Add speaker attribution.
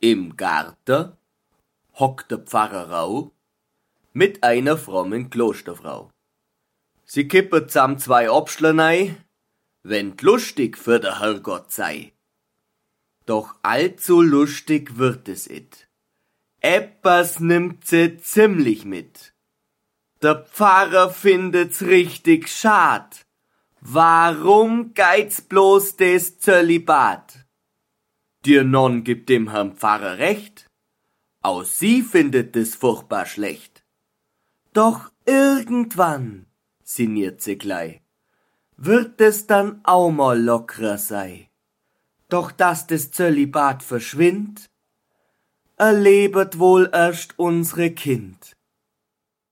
Speaker 1: Im Garten hockt der Pfarrer Rau mit einer frommen Klosterfrau. Sie kippen zamm 2 Obstler nei, wenn lustig für der Herrgott sei. Doch allzu lustig wird es it. Eppers nimmt sie ziemlich mit. Der Pfarrer findet's richtig schad. Warum geht's bloß des Zölibat? Die Nonn gibt dem Herrn Pfarrer recht. Auch sie findet es furchtbar schlecht. Doch irgendwann, sinniert sie gleich, wird es dann auch mal lockerer sei. Doch dass des Zölibat verschwindt, erlebet wohl erst unsere Kind.